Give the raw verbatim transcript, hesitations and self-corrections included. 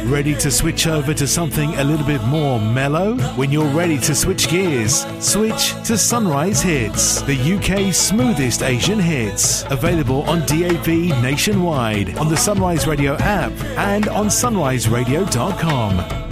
Ready to switch over to something a little bit more mellow? When you're ready to switch gears, switch to Sunrise Hits, the U K's smoothest Asian hits. Available on D A B nationwide, on the Sunrise Radio app and on sunrise radio dot com.